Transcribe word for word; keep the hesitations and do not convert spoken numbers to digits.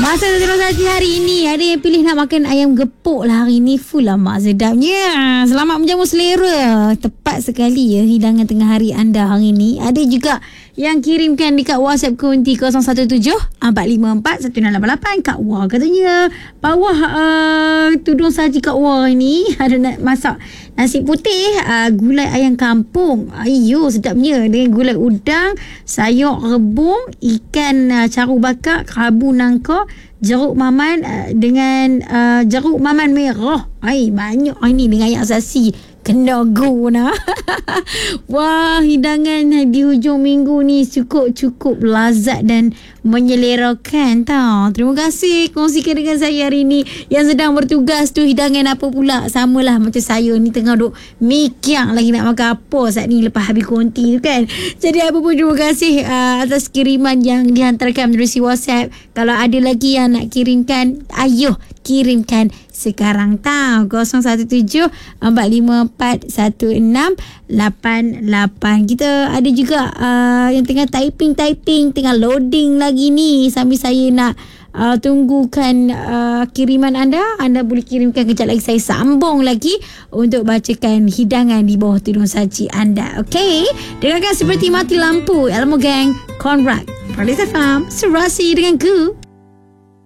Masa Tudung Saji hari ini, ada yang pilih nak makan ayam gepuk lah hari ni. Full lah mak, sedapnya. Selamat menjamu selera. Tepat sekali ya hidangan tengah hari anda hari ni. Ada juga yang kirimkan dekat WhatsApp Kunti kosong satu tujuh empat lima empat satu enam lapan lapan. Kak Wah katanya bawah uh, Tudung Saji Kak Wah ni ada nak masak nasi putih, uh, gulai ayam kampung. Ayo sedapnya, dengan gulai udang, sayur rebung, ikan uh, caru bakar, kerabu nangka, jeruk maman uh, dengan uh, jeruk maman merah. Ai banyak ini dengan ayam asasi. Kena guna. Wah, hidangan di hujung minggu ni cukup-cukup lazat dan menyelerakan tau. Terima kasih kongsikan dengan saya hari ni. Yang sedang bertugas tu hidangan apa pula? Samalah macam saya ni tengah duk mikir lagi nak makan apa saat ni lepas habis konti tu kan. Jadi apa pun terima kasih uh, atas kiriman yang dihantarkan melalui WhatsApp. Kalau ada lagi yang nak kirimkan, ayo kirimkan sekarang tau. kosong satu tujuh empat lima empat satu enam lapan lapan. Kita ada juga uh, yang tengah typing-typing, tengah loading lagi ni. Sambil saya nak uh, tunggukan uh, kiriman anda. Anda boleh kirimkan, kejap lagi saya sambung lagi untuk bacakan hidangan di bawah tudung saji anda. Okay, dengarkan seperti mati lampu Elmo Gang, Conrad, Perlis F M, Serasi dengan Gu.